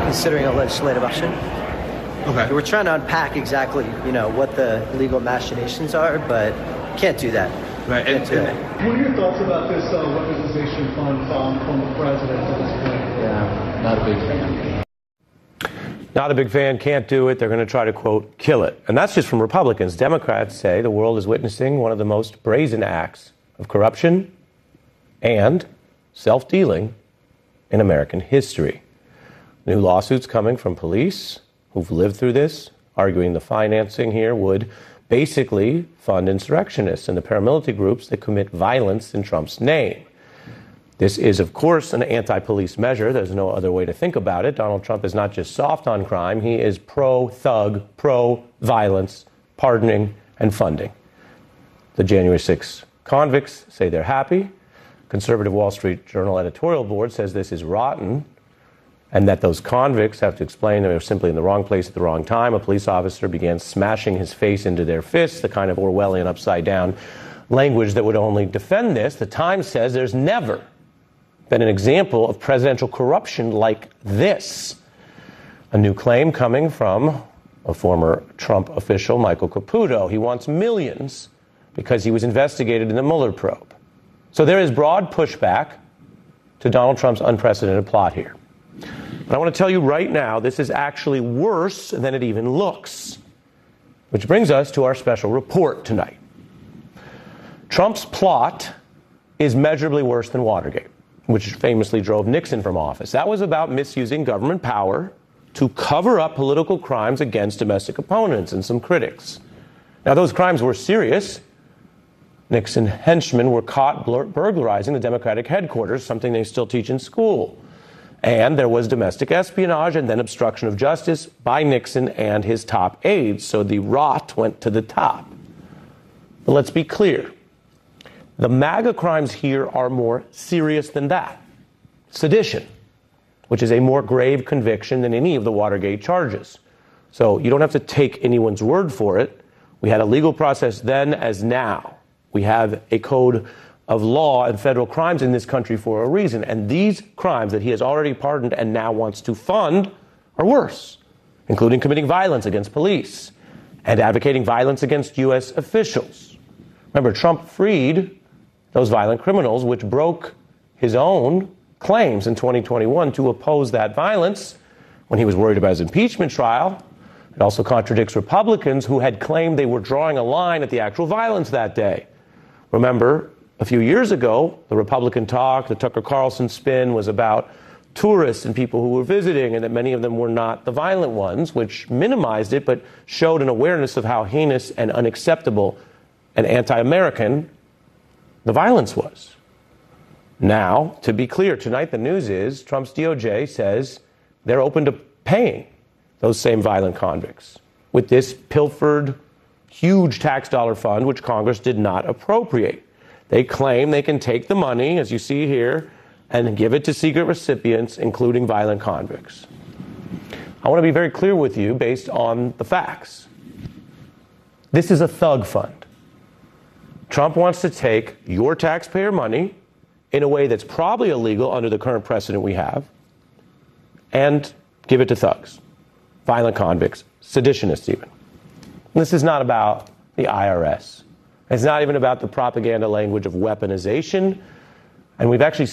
considering a legislative option. Okay. We're trying to unpack exactly, what the legal machinations are, but can't do that. Right. What are your thoughts about this weaponization fund from the president at this point? Yeah, not a big fan. Not a big fan, can't do it. They're going to try to, quote, kill it. And that's just from Republicans. Democrats say the world is witnessing one of the most brazen acts of corruption and self-dealing in American history. New lawsuits coming from police who've lived through this, arguing the financing here would basically fund insurrectionists and the paramilitary groups that commit violence in Trump's name. This is, of course, an anti-police measure. There's no other way to think about it. Donald Trump is not just soft on crime. He is pro-thug, pro-violence, pardoning, and funding. The January 6 convicts say they're happy. Conservative Wall Street Journal editorial board says this is rotten and that those convicts have to explain they were simply in the wrong place at the wrong time. A police officer began smashing his face into their fists, the kind of Orwellian upside-down language that would only defend this. The Times says there's never been an example of presidential corruption like this. A new claim coming from a former Trump official, Michael Caputo. He wants millions because he was investigated in the Mueller probe. So there is broad pushback to Donald Trump's unprecedented plot here. But I want to tell you right now, this is actually worse than it even looks. Which brings us to our special report tonight. Trump's plot is measurably worse than Watergate, which famously drove Nixon from office. That was about misusing government power to cover up political crimes against domestic opponents and some critics. Now, those crimes were serious. Nixon henchmen were caught burglarizing the Democratic headquarters, something they still teach in school. And there was domestic espionage and then obstruction of justice by Nixon and his top aides. So the rot went to the top. But let's be clear. The MAGA crimes here are more serious than that. Sedition, which is a more grave conviction than any of the Watergate charges. So you don't have to take anyone's word for it. We had a legal process then as now. We have a code of law and federal crimes in this country for a reason. And these crimes that he has already pardoned and now wants to fund are worse, including committing violence against police and advocating violence against U.S. officials. Remember, Trump freed those violent criminals, which broke his own claims in 2021 to oppose that violence when he was worried about his impeachment trial. It also contradicts Republicans who had claimed they were drawing a line at the actual violence that day. Remember, a few years ago, the Republican talk, the Tucker Carlson spin was about tourists and people who were visiting, and that many of them were not the violent ones, which minimized it but showed an awareness of how heinous and unacceptable and anti-American the violence was. Now, to be clear, tonight the news is Trump's DOJ says they're open to paying those same violent convicts with this pilfered, huge tax dollar fund, which Congress did not appropriate. They claim they can take the money, as you see here, and give it to secret recipients, including violent convicts. I want to be very clear with you based on the facts. This is a thug fund. Trump wants to take your taxpayer money in a way that's probably illegal under the current precedent we have and give it to thugs, violent convicts, seditionists even. This is not about the IRS. It's not even about the propaganda language of weaponization. And we've actually